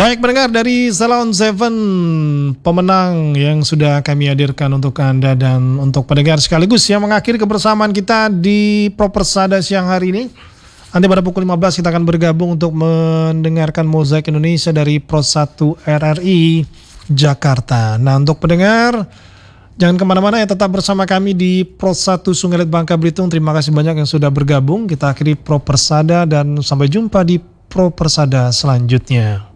Baik pendengar dari Salon Seven, pemenang yang sudah kami hadirkan untuk Anda dan untuk pendengar sekaligus yang mengakhiri kebersamaan kita di Propersada siang hari ini. Nanti pada pukul 15 kita akan bergabung untuk mendengarkan Mozaik Indonesia dari Pro 1 RRI Jakarta. Nah untuk pendengar, jangan kemana-mana ya, tetap bersama kami di Pro 1 Sungai Liat Bangka Belitung. Terima kasih banyak yang sudah bergabung. Kita akhiri Propersada dan sampai jumpa di Propersada selanjutnya.